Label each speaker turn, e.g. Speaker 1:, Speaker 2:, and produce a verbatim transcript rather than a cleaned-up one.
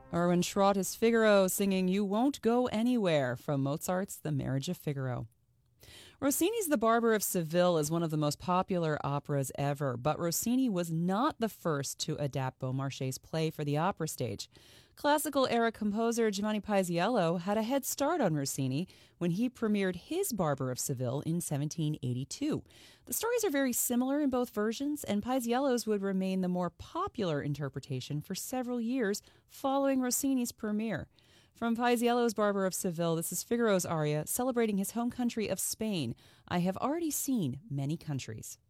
Speaker 1: Erwin Schrott is Figaro singing You Won't Go Anywhere from Mozart's The Marriage of Figaro. Rossini's The Barber of Seville is one of the most popular operas ever, but Rossini was not the first to adapt Beaumarchais' play for the opera stage. Classical-era composer Giovanni Paisiello had a head start on Rossini when he premiered his Barber of Seville in seventeen eighty-two. The stories are very similar in both versions, and Paisiello's would remain the more popular interpretation for several years following Rossini's premiere. From Paisiello's Barber of Seville, this is Figaro's aria celebrating his home country of Spain. I have already seen many countries.